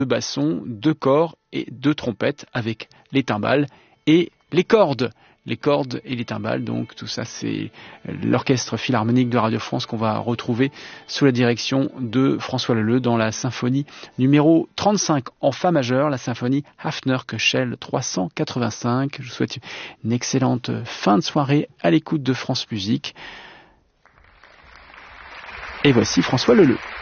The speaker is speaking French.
2 bassons, 2 corps et 2 trompettes avec les timbales et les cordes. Les cordes et les timbales, donc tout ça c'est l'orchestre philharmonique de Radio France qu'on va retrouver sous la direction de François Leleux dans la symphonie numéro 35 en fa majeur, la symphonie Hafner-Köchel 385. Je vous souhaite une excellente fin de soirée à l'écoute de France Musique. Et voici François Leleux.